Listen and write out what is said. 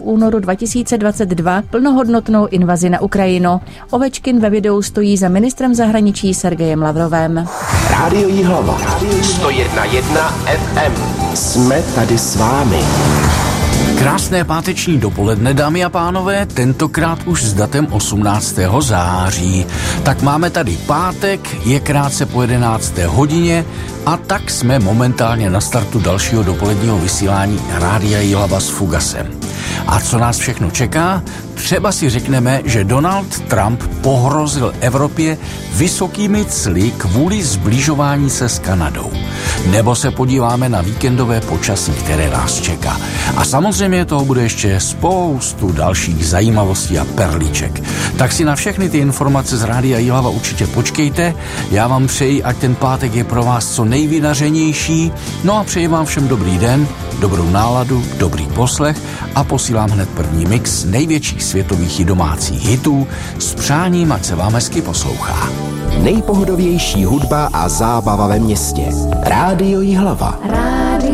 únoru 2022 plnohodnotnou invazi na Ukrajinu. Ovečkin ve videu stojí za ministrem zahraničí Sergejem Lavrovem. Rádio Jihlava 101,1 FM. Jsme tady s vámi. Krásné páteční dopoledne, dámy a pánové, tentokrát už s datem 18. září. Tak máme tady pátek, je krátce po 11. hodině a tak jsme momentálně na startu dalšího dopoledního vysílání Rádia Jihlava s Fugasem. A co nás všechno čeká? Třeba si řekneme, že Donald Trump pohrozil Evropě vysokými cly kvůli zbližování se s Kanadou. Nebo se podíváme na víkendové počasí, které nás čeká. A samozřejmě toho bude ještě spoustu dalších zajímavostí a perliček. Tak si na všechny ty informace z Rádia Jihlava určitě počkejte. Já vám přeji, ať ten pátek je pro vás co nejvydařenější. No a přeji vám všem dobrý den, dobrou náladu, dobrý poslech a posílám hned první mix největších světových i domácích hitů s přáním, ať se vám hezky poslouchá. Nejpohodovější hudba a zábava ve městě. Rádio Jihlava.